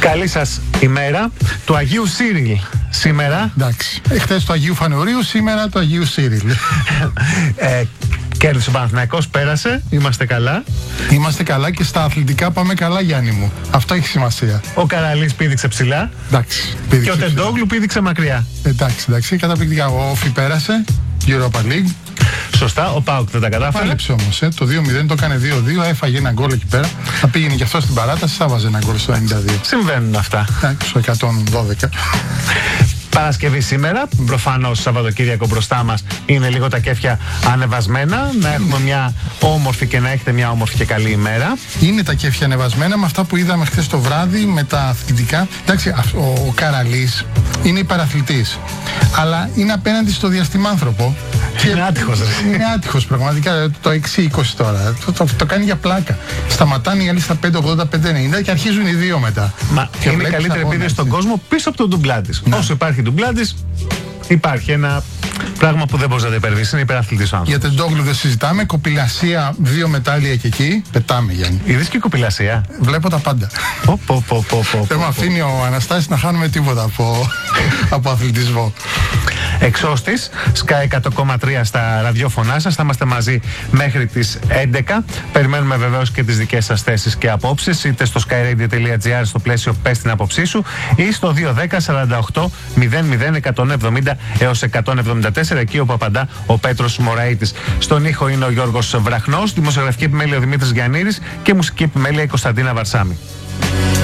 Καλή σας ημέρα του Αγίου Σύριλ σήμερα. Εντάξει. Χθες του Αγίου Φανουρίου, σήμερα του Αγίου Σύριλ. Κέρδισε ο Παναθηναϊκός, πέρασε, είμαστε καλά. Είμαστε καλά και στα αθλητικά πάμε καλά, Γιάννη μου. Αυτό έχει σημασία. Ο Καραλής πήδηξε ψηλά. Εντάξει. Και ο Τεντόγλου πήδηξε μακριά. Εντάξει, καταπληκτικά. Ο Όφη πέρασε, Europa League. Σωστά, ο ΠΑΟΚ δεν τα κατάφερε. Πάλεψε όμως, το 2-0 το έκανε 2-2, έφαγε ένα γκολ εκεί πέρα. Θα πήγαινε και αυτό στην παράταση, θα βάζε ένα γκολ στο 92. Συμβαίνουν αυτά. Στο 112. Παρασκευή σήμερα, προφανώς Σαββατοκύριακο μπροστά μας, είναι λίγο τα κέφια ανεβασμένα. Να έχουμε μια όμορφη και να έχετε μια όμορφη και καλή ημέρα. Είναι τα κέφια ανεβασμένα με αυτά που είδαμε χθες το βράδυ με τα αθλητικά. Εντάξει, ο Καραλής είναι υπεραθλητής, αλλά είναι απέναντι στο διαστημάνθρωπο. Είναι άτυχος. Είναι άτυχος πραγματικά. Το 6-20 τώρα. Το κάνει για πλάκα. Σταματάνε οι άλλοι στα 5-80-5-90 και αρχίζουν οι δύο μετά. Μα και είναι η καλύτερη επίδεση στον κόσμο πίσω από τον ντουμπλάτης. Ναι. Όσο υπάρχει ντουμπλάτης, υπάρχει ένα πράγμα που δεν μπορεί να το υπερβείς. Είναι υπεραθλητής ο άνθρωπος. Για Τεντόγλου δεν συζητάμε. Κοπηλασία, 2 μετάλλια και εκεί. Πετάμε, Γιάννη. Είδες και κοπηλασία. Βλέπω τα πάντα. Δεν με αφήνει ο Αναστάσης να χάνουμε τίποτα από αθλητισμό. Εξώστης, Sky 100,3 στα ραδιόφωνά σας. Θα είμαστε μαζί μέχρι τις 11. Περιμένουμε βεβαίως και τις δικές σας θέσεις και απόψεις, είτε στο skyradio.gr στο πλαίσιο «Πες την άποψή σου» ή στο 210 48 00 170 έως 174, εκεί όπου απαντά ο Πέτρος Μωραΐτης. Στον ήχο είναι ο Γιώργος Βραχνός, δημοσιογραφική επιμέλεια ο Δημήτρης Γιαννήρης και μουσική επιμέλεια η Κωνσταντίνα Βαρσάμη.